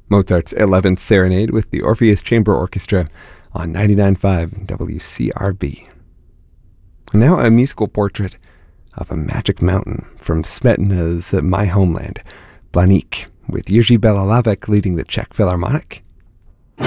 Mozart's 11th Serenade with the Orpheus Chamber Orchestra on 99.5 WCRB. And now a musical portrait of a magic mountain from Smetana's My Homeland, Blanik, with Jiří Bělohlávek leading the Czech Philharmonic